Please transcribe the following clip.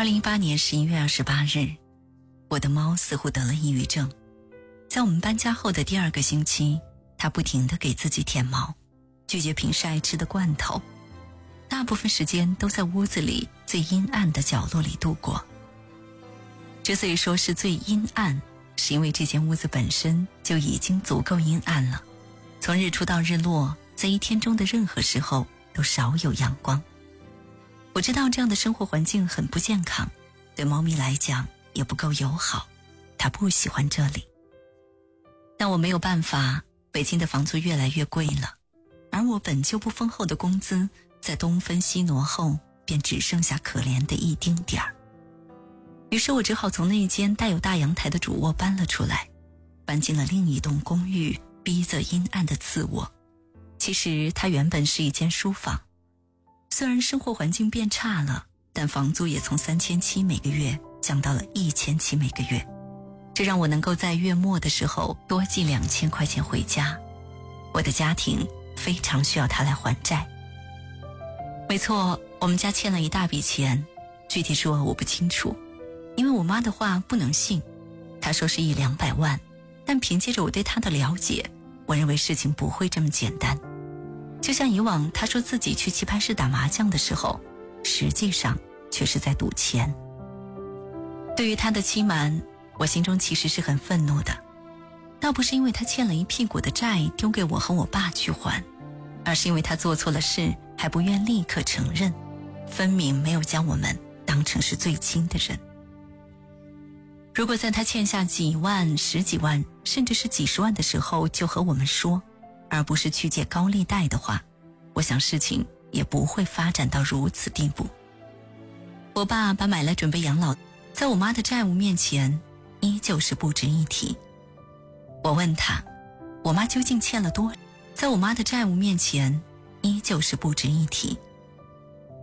2018年11月28日，我的猫似乎得了抑郁症。在我们搬家后的第2个星期，它不停地给自己舔毛，拒绝平时爱吃的罐头，大部分时间都在屋子里最阴暗的角落里度过。之所以说是最阴暗，是因为这间屋子本身就已经足够阴暗了，从日出到日落，在一天中的任何时候都少有阳光。我知道这样的生活环境很不健康，对猫咪来讲也不够友好，它不喜欢这里。但我没有办法，北京的房租越来越贵了，而我本就不丰厚的工资在东分西挪后便只剩下可怜的一丁点儿。于是我只好从那间带有大阳台的主卧搬了出来，搬进了另一栋公寓逼仄阴暗的次卧。其实它原本是一间书房，虽然生活环境变差了，但房租也从3700每个月降到了1700每个月，这让我能够在月末的时候多寄2000块钱回家。我的家庭非常需要它来还债。没错，我们家欠了一大笔钱，具体数额我不清楚，因为我妈的话不能信。她说是100-200万，但凭借着我对她的了解，我认为事情不会这么简单。就像以往她说自己去棋牌室打麻将的时候，实际上却是在赌钱。对于她的欺瞒，我心中其实是很愤怒的，倒不是因为她欠了一屁股的债丢给我和我爸去还，而是因为她做错了事还不愿立刻承认，分明没有将我们当成是最亲的人。如果在她欠下几万、10几万甚至是几十万的时候就和我们说，而不是去借高利贷的话，我想事情也不会发展到如此地步。我爸把买来准备养老在我妈的债务面前依旧是不值一提。我问他，我妈究竟欠了多少？在我妈的债务面前依旧是不值一提。